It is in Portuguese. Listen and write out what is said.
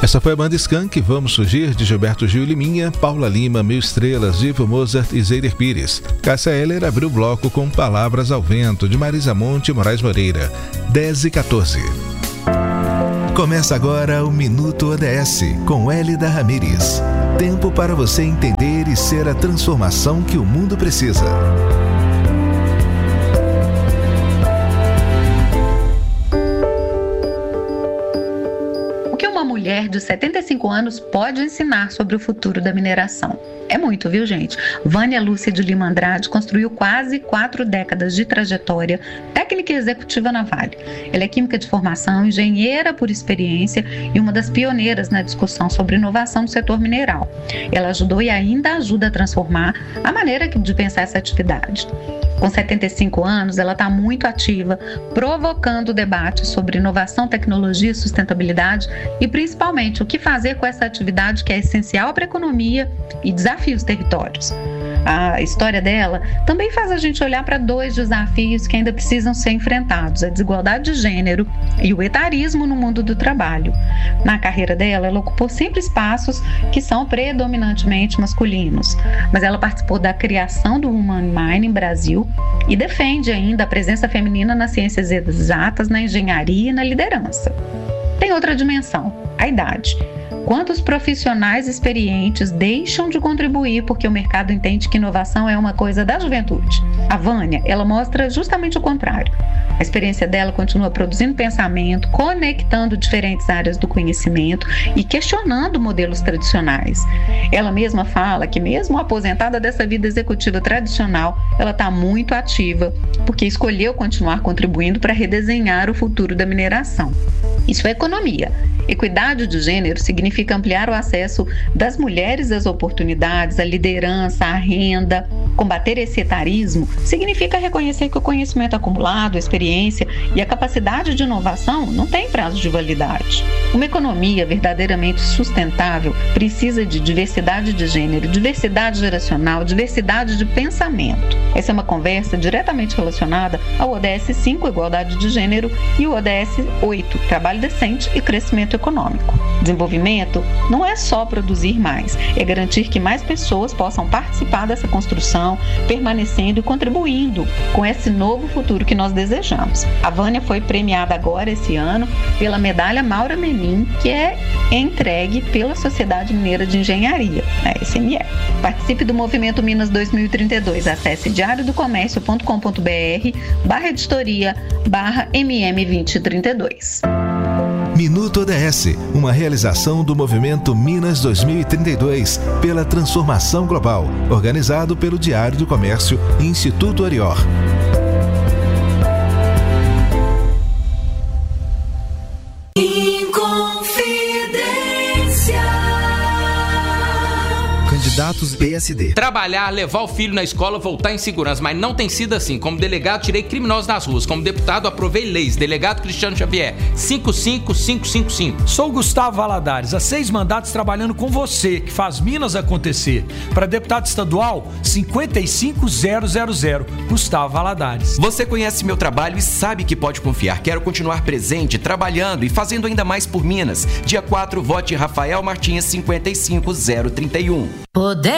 Essa foi a banda Skank, Vamos Surgir, de Gilberto Gil e Liminha, Paula Lima, Mil Estrelas, Ivo Mozart e Zeider Pires. Cássia Eller abriu o bloco com Palavras ao Vento, de Marisa Monte e Moraes Moreira. 10h14. Começa agora o Minuto ODS, com Hélida Ramírez. Tempo para você entender e ser a transformação que o mundo precisa. Mulher de 75 anos pode ensinar sobre o futuro da mineração. É muito, viu, gente? Vânia Lúcia de Lima Andrade construiu quase 4 décadas de trajetória técnica e executiva na Vale. Ela é química de formação, engenheira por experiência e uma das pioneiras na discussão sobre inovação no setor mineral. Ela ajudou e ainda ajuda a transformar a maneira de pensar essa atividade. Com 75 anos, ela está muito ativa, provocando debates sobre inovação, tecnologia e sustentabilidade e, principalmente, o que fazer com essa atividade que é essencial para a economia e desafia os territórios. A história dela também faz a gente olhar para 2 desafios que ainda precisam ser enfrentados: a desigualdade de gênero e o etarismo no mundo do trabalho. Na carreira dela, ela ocupou sempre espaços que são predominantemente masculinos, mas ela participou da criação do Woman Mine em Brasil e defende ainda a presença feminina nas ciências exatas, na engenharia e na liderança. Tem outra dimensão: a idade. Quantos profissionais experientes deixam de contribuir porque o mercado entende que inovação é uma coisa da juventude? A Vânia, ela mostra justamente o contrário. A experiência dela continua produzindo pensamento, conectando diferentes áreas do conhecimento e questionando modelos tradicionais. Ela mesma fala que, mesmo aposentada dessa vida executiva tradicional, ela está muito ativa porque escolheu continuar contribuindo para redesenhar o futuro da mineração. Isso é economia. Equidade de gênero significa ampliar o acesso das mulheres às oportunidades, à liderança, à renda. Combater esse etarismo significa reconhecer que o conhecimento acumulado, a experiência e a capacidade de inovação não tem prazo de validade. Uma economia verdadeiramente sustentável precisa de diversidade de gênero, diversidade geracional, diversidade de pensamento. Essa é uma conversa diretamente relacionada ao ODS 5, Igualdade de Gênero, e o ODS 8, Trabalho Decente e Crescimento Econômico. Desenvolvimento não é só produzir mais, é garantir que mais pessoas possam participar dessa construção, permanecendo e contribuindo com esse novo futuro que nós desejamos. A Vânia foi premiada agora esse ano pela medalha Maura Menin, que é entregue pela Sociedade Mineira de Engenharia, a SME. Participe do Movimento Minas 2032. Acesse diariodocomércio.com.br/editoria/MM2032. Minuto ODS, uma realização do Movimento Minas 2032 pela transformação global, organizado pelo Diário do Comércio e Instituto Arior. Candidatos PSD. Trabalhar, levar o filho na escola, voltar em segurança, mas não tem sido assim. Como delegado, tirei criminosos das ruas. Como deputado, aprovei leis. Delegado Cristiano Xavier, 55555. Sou Gustavo Valadares, há 6 mandatos trabalhando com você, que faz Minas acontecer. Para deputado estadual, 55000. Gustavo Valadares. Você conhece meu trabalho e sabe que pode confiar. Quero continuar presente, trabalhando e fazendo ainda mais por Minas. Dia 4, vote Rafael Martins 55031.